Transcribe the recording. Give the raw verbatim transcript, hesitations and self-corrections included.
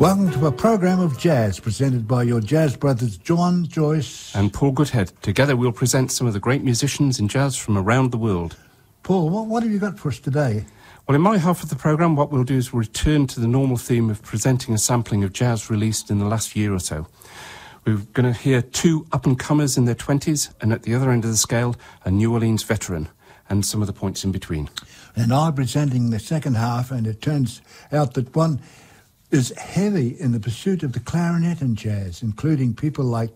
Welcome to a program of jazz presented by your jazz brothers John Joyce and Paul Goodhead. Together we'll present some of the great musicians in jazz from around the world. Paul, what, what have you got for us today? Well, in my half of the programme, what we'll do is we'll return to the normal theme of presenting a sampling of jazz released in the last year or so. We're going to hear two up-and-comers in their twenties, and at the other end of the scale, a New Orleans veteran, and some of the points in between. And I'm presenting the second half, and it turns out that one is heavy in the pursuit of the clarinet and jazz, including people like